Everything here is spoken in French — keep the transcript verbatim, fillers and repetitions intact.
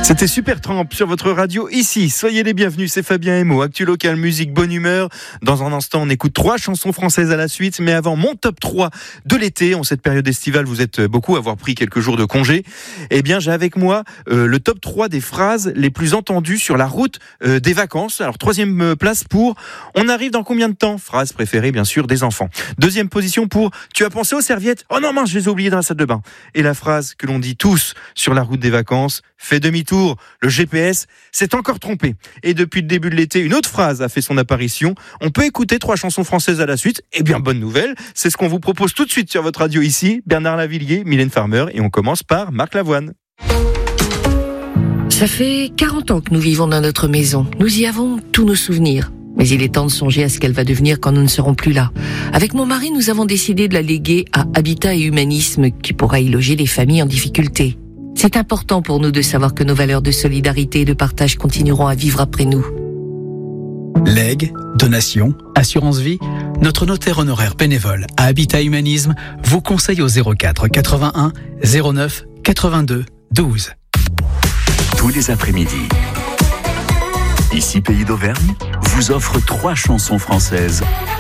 C'était Supertramp sur votre radio ici. Soyez les bienvenus, c'est Fabien Emo. Actu local, musique, bonne humeur. Dans un instant, on écoute trois chansons françaises à la suite. Mais avant, mon top trois de l'été. En cette période estivale, vous êtes beaucoup à avoir pris quelques jours de congé. Eh bien, j'ai avec moi euh, le top trois des phrases les plus entendues sur la route euh, des vacances. Alors, troisième place pour « On arrive dans combien de temps ?» Phrase préférée, bien sûr, des enfants. Deuxième position pour « Tu as pensé aux serviettes ? Oh non, mince, je les ai oubliées dans la salle de bain. » Et la phrase que l'on dit tous sur la route des vacances « Fais demi-tour, le G P S s'est encore trompé. » Et depuis le début de l'été, une autre phrase a fait son apparition. On peut écouter trois chansons françaises à la suite. Eh bien, bonne nouvelle, c'est ce qu'on vous propose tout de suite sur votre radio ici. Bernard Lavilliers, Mylène Farmer, et on commence par Marc Lavoine. Ça fait quarante ans que nous vivons dans notre maison. Nous y avons tous nos souvenirs. Mais il est temps de songer à ce qu'elle va devenir quand nous ne serons plus là. Avec mon mari, nous avons décidé de la léguer à Habitat et Humanisme, qui pourra y loger les familles en difficulté. C'est important pour nous de savoir que nos valeurs de solidarité et de partage continueront à vivre après nous. Legs, donations, assurance vie, notre notaire honoraire bénévole à Habitat Humanisme vous conseille au zéro quatre quatre-vingt-un zéro neuf quatre-vingt-deux douze. Tous les après-midi, ici Pays d'Auvergne, vous offre trois chansons françaises